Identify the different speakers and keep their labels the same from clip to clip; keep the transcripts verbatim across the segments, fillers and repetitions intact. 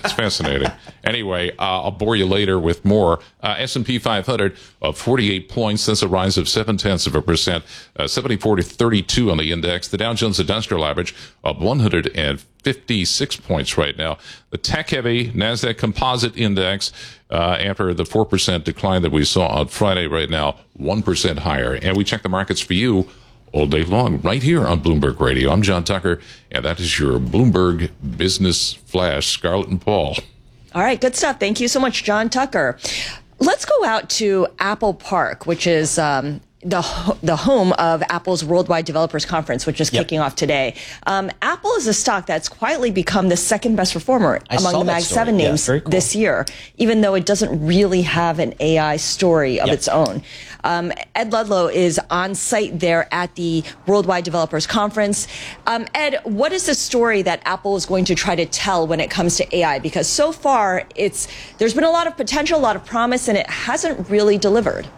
Speaker 1: It's fascinating. Anyway, uh, I'll bore you later with more. Uh, S and P five hundred of forty-eight points. That's a rise of seven tenths of a percent. Uh, seventy-four to thirty-two on the index. The Dow Jones Industrial Average of one hundred fifty-six points right now. The tech-heavy NASDAQ Composite Index, uh, after the four percent decline that we saw on Friday, right now one percent higher. And we check the markets for you all day long, right here on Bloomberg Radio. I'm John Tucker, and that is your Bloomberg Business Flash. Scarlett and Paul.
Speaker 2: All right, good stuff. Thank you so much, John Tucker. Let's go out to Apple Park, which is um, the the home of Apple's Worldwide Developers Conference, which is
Speaker 3: Yep.
Speaker 2: kicking off today. Um, Apple is a stock that's quietly become the second best performer
Speaker 3: I
Speaker 2: among
Speaker 3: saw
Speaker 2: the
Speaker 3: that
Speaker 2: Mag
Speaker 3: story.
Speaker 2: seven
Speaker 3: Yeah,
Speaker 2: names
Speaker 3: very cool.
Speaker 2: this year, even though it doesn't really have an A I story of
Speaker 3: Yep.
Speaker 2: its own. Um, Ed Ludlow is on site there at the Worldwide Developers Conference. Um, Ed, what is the story that Apple is going to try to tell when it comes to A I? Because so far, it's there's been a lot of potential, a lot of promise, and it hasn't really delivered.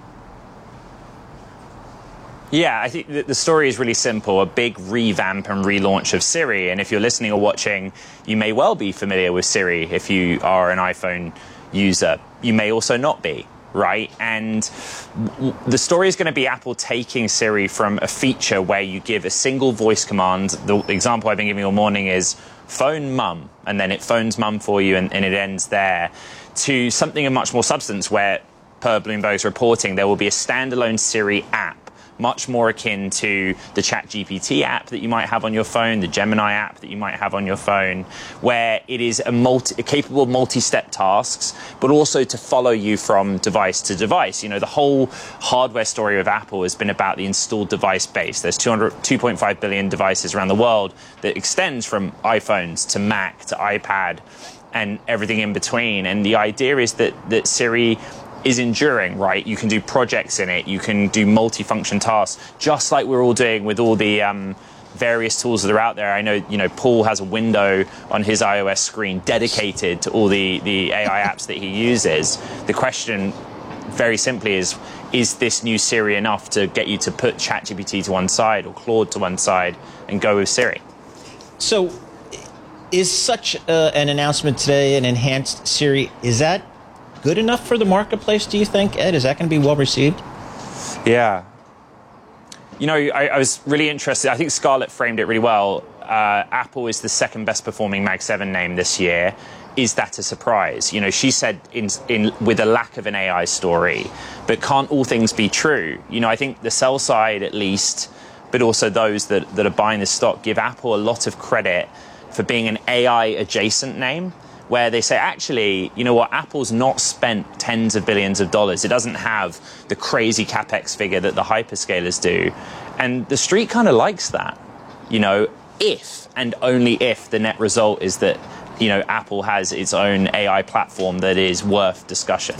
Speaker 4: Yeah, I think the story is really simple, a big revamp and relaunch of Siri. And if you're listening or watching, you may well be familiar with Siri if you are an iPhone user. You may also not be, right? And the story is going to be Apple taking Siri from a feature where you give a single voice command. The example I've been giving all morning is phone mum, and then it phones mum for you, and, and it ends there, to something of much more substance where, per Bloomberg's reporting, there will be a standalone Siri app, much more akin to the ChatGPT app that you might have on your phone, the Gemini app that you might have on your phone, where it is a multi, capable of multi-step tasks, but also to follow you from device to device. You know, the whole hardware story of Apple has been about the installed device base. There's two point five billion devices around the world that extends from iPhones to Mac to iPad and everything in between. And the idea is that, that Siri is enduring, right? You can do projects in it. You can do multi-function tasks, just like we're all doing with all the um, various tools that are out there. I know, you know, Paul has a window on his iOS screen dedicated to all the, the A I apps that he uses. The question, very simply, is, is this new Siri enough to get you to put ChatGPT to one side or Claude to one side and go with Siri?
Speaker 3: So, is such uh, an announcement today, an enhanced Siri, is that good enough for the marketplace, do you think, Ed? Is that going to be well received?
Speaker 4: Yeah. You know, I, I was really interested. I think Scarlett framed it really well. Uh, Apple is the second best performing Mag seven name this year. Is that a surprise? You know, she said in, in with a lack of an A I story, but can't all things be true? You know, I think the sell side at least, but also those that, that are buying the stock, give Apple a lot of credit for being an A I adjacent name, where they say, actually, you know what, Apple's not spent tens of billions of dollars. It doesn't have the crazy CapEx figure that the hyperscalers do. And the street kind of likes that, you know, if and only if the net result is that, you know, Apple has its own A I platform that is worth discussion.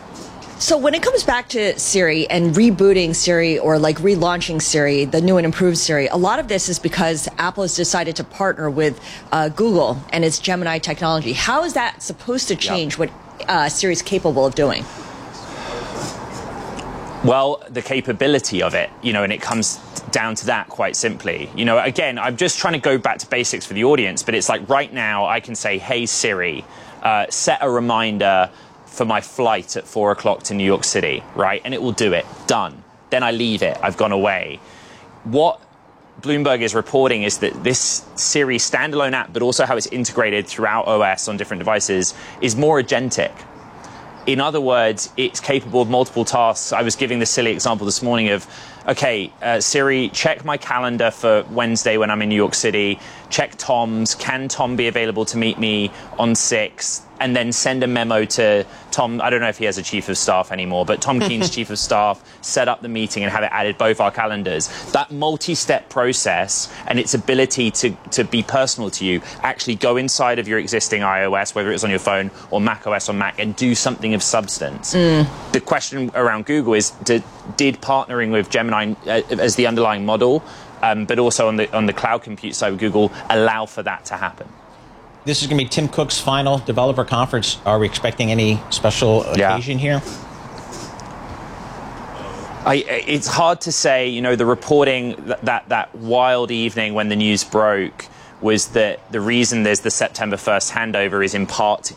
Speaker 2: So when it comes back to Siri and rebooting Siri or like relaunching Siri, the new and improved Siri, a lot of this is because Apple has decided to partner with uh, Google and its Gemini technology. How is that supposed to change yep. what uh, Siri is capable of doing?
Speaker 4: Well, the capability of it, you know, and it comes down to that quite simply. You know, again, I'm just trying to go back to basics for the audience, but it's like right now I can say, hey, Siri, uh, set a reminder for my flight at four o'clock to New York City, right? And it will do it. Done. Then I leave it. I've gone away. What Bloomberg is reporting is that this Siri standalone app, but also how it's integrated throughout O S on different devices, is more agentic. In other words, it's capable of multiple tasks. I was giving the silly example this morning of, okay, uh, Siri, check my calendar for Wednesday when I'm in New York City. Check Tom's. Can Tom be available to meet me on six? And then send a memo to Tom. I don't know if he has a chief of staff anymore, but Tom Keen's chief of staff, set up the meeting and have it added both our calendars. That multi-step process and its ability to, to be personal to you, actually go inside of your existing iOS, whether it's on your phone or macOS on Mac, and do something of substance. Mm. The question around Google is, did, did partnering with Gemini uh, as the underlying model, um, but also on the, on the cloud compute side of Google, allow for that to happen?
Speaker 3: This is going to be Tim Cook's final developer conference. Are we expecting any special occasion
Speaker 4: yeah.
Speaker 3: here?
Speaker 4: I, it's hard to say. You know, the reporting that, that that wild evening when the news broke was that the reason there's the September first handover is in part to